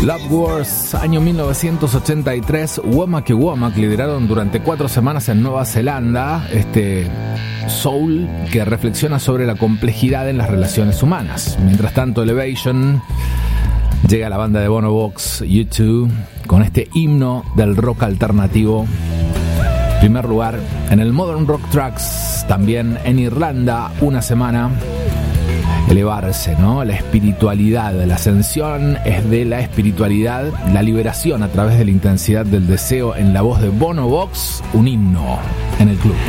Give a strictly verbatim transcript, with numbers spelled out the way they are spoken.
Love Wars, año mil novecientos ochenta y tres. Womack y Womack lideraron durante cuatro semanas en Nueva Zelanda este soul que reflexiona sobre la complejidad en las relaciones humanas. Mientras tanto, Elevation llega a la banda de Bono Vox, U dos, con este himno del rock alternativo. Primer lugar en el Modern Rock Tracks, también en Irlanda, una semana. Elevarse, ¿no? La espiritualidad, la ascensión es de la espiritualidad, la liberación a través de la intensidad del deseo en la voz de Bono Vox, un himno en el club.